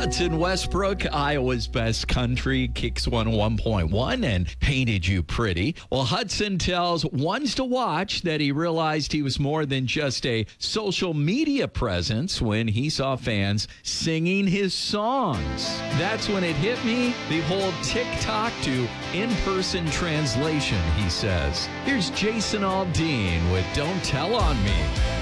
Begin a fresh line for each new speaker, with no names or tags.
Hudson Westbrook, Iowa's best country, Kicks 101.1 and Painted You Pretty. Well, Hudson tells Ones to Watch that he realized he was more than just a social media presence when he saw fans singing his songs. That's when it hit me, the whole TikTok to in-person translation, he says. Here's Jason Aldean with Don't Tell on Me.